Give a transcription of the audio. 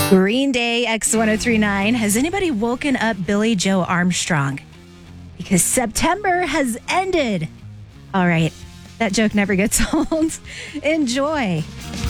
Green Day X1039. Has anybody woken up Billy Joe Armstrong? Because September has ended. All right, that joke never gets old. Enjoy.